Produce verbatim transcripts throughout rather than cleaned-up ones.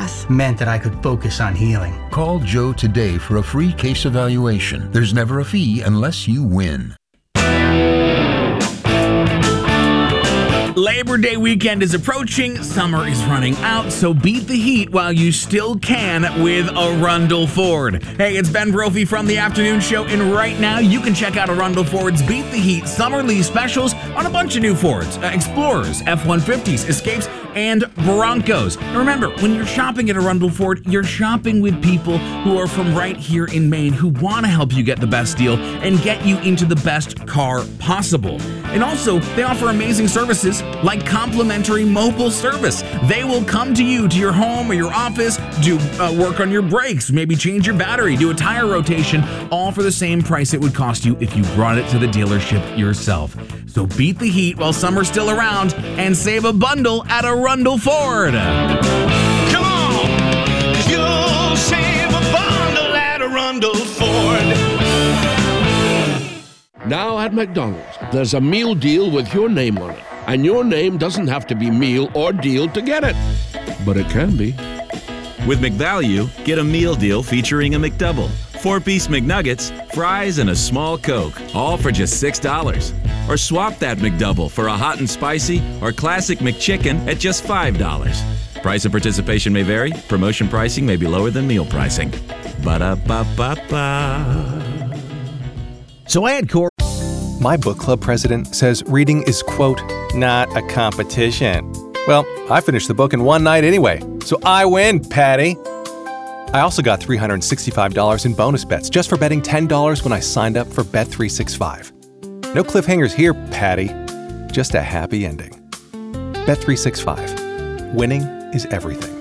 death meant that I could focus on healing. Call Joe today for a free case evaluation. There's never a fee unless you win. Labor Day weekend is approaching, summer is running out, so beat the heat while you still can with Arundel Ford. Hey, it's Ben Brophy from the Afternoon Show, and right now you can check out Arundel Ford's Beat the Heat Summer Lease specials on a bunch of new Fords, uh, Explorers, F one fifties, Escapes, and Broncos. And remember, when you're shopping at Arundel Ford, you're shopping with people who are from right here in Maine who want to help you get the best deal and get you into the best car possible. And also, they offer amazing services like complimentary mobile service. They will come to you, to your home or your office, do uh, work on your brakes, maybe change your battery, do a tire rotation, all for the same price it would cost you if you brought it to the dealership yourself. So beat the heat while summer's still around and save a bundle at Arundel Ford. Come on, you'll save a bundle at Arundel Ford. Now at McDonald's, there's a meal deal with your name on it. And your name doesn't have to be meal or deal to get it. But it can be. With McValue, get a meal deal featuring a McDouble, four-piece McNuggets, fries, and a small Coke, all for just six dollars. Or swap that McDouble for a hot and spicy or classic McChicken at just five dollars. Price and participation may vary. Promotion pricing may be lower than meal pricing. Ba-da-ba-ba-ba. So I had Corey. My book club president says reading is, quote, not a competition. Well, I finished the book in one night anyway, so I win, Patty. I also got three hundred sixty-five dollars in bonus bets just for betting ten dollars when I signed up for Bet three sixty-five. No cliffhangers here, Patty. Just a happy ending. Bet three sixty-five. Winning is everything.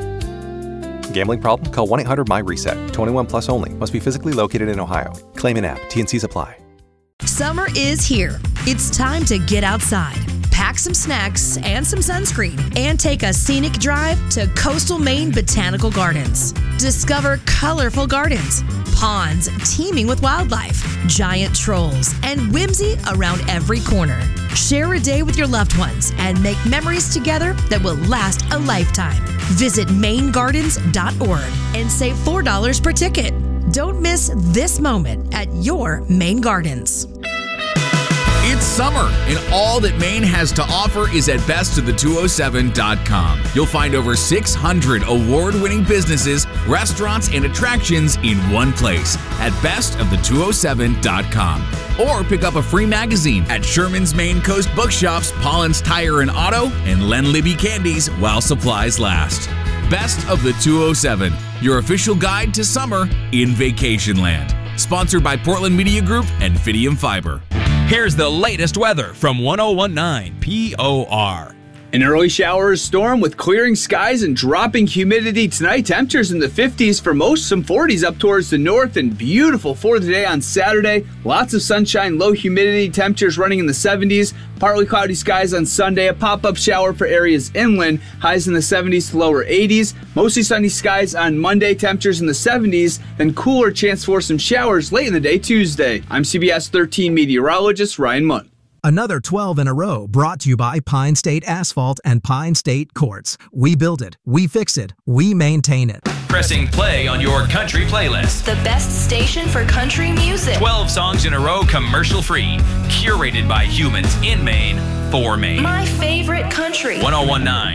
Gambling problem? Call one eight hundred my reset. twenty-one plus only. Must be physically located in Ohio. Claim in app. T N Cs apply. Summer is here. It's time to get outside, pack some snacks and some sunscreen, and take a scenic drive to Coastal Maine Botanical Gardens. Discover colorful gardens, ponds teeming with wildlife, giant trolls, and whimsy around every corner. Share a day with your loved ones and make memories together that will last a lifetime. Visit maine gardens dot org and save four dollars per ticket. Don't miss this moment at your Maine Gardens. It's summer, and all that Maine has to offer is at best of the two oh seven dot com. You'll find over six hundred award-winning businesses, restaurants, and attractions in one place at best of the two oh seven dot com. Or pick up a free magazine at Sherman's Maine Coast Bookshops, Pollen's Tire and Auto, and Len Libby Candies while supplies last. Best of the two oh seven, your official guide to summer in Vacationland. Sponsored by Portland Media Group and Fidium Fiber. Here's the latest weather from ten nineteen P O R. An early showers storm with clearing skies and dropping humidity tonight. Temperatures in the fifties for most, some forties up towards the north, and beautiful for the day on Saturday. Lots of sunshine, low humidity, temperatures running in the seventies. Partly cloudy skies on Sunday, a pop-up shower for areas inland. Highs in the seventies to lower eighties. Mostly sunny skies on Monday, temperatures in the seventies. Then cooler, chance for some showers late in the day Tuesday. I'm C B S thirteen meteorologist Ryan Munn. Another twelve in a row brought to you by Pine State Asphalt and Pine State Quartz. We build it, we fix it, we maintain it. Pressing play on your country playlist. The best station for country music. twelve songs in a row commercial free. Curated by humans in Maine for Maine. My favorite country. ten nineteen